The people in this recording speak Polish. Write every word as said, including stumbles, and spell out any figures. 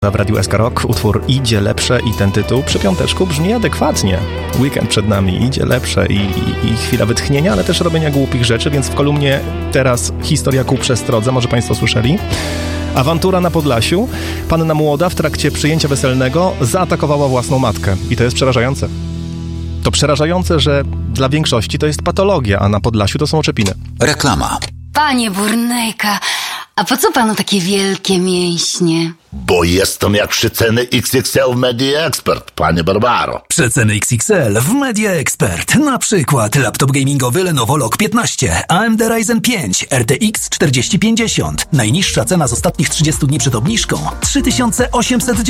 W Radiu S K Rock utwór Idzie lepsze i ten tytuł przy piąteczku brzmi adekwatnie. Weekend przed nami, idzie lepsze i, i, i chwila wytchnienia, ale też robienia głupich rzeczy, więc w kolumnie teraz historia ku przestrodze, może Państwo słyszeli. Awantura na Podlasiu. Panna młoda w trakcie przyjęcia weselnego zaatakowała własną matkę. I to jest przerażające. To przerażające, że dla większości to jest patologia, a na Podlasiu to są oczepiny. Reklama. Panie Burnejka, a po co panu takie wielkie mięśnie? Bo jestem jak przeceny X X L w Media Expert, panie Barbaro. Przeceny X X L w Media Expert. Na przykład laptop gamingowy Lenovo Log piętnaście, A M D Ryzen pięć, R T X czterdzieści pięćdziesiąt. Najniższa cena z ostatnich trzydziestu dni przed obniżką trzy tysiące osiemset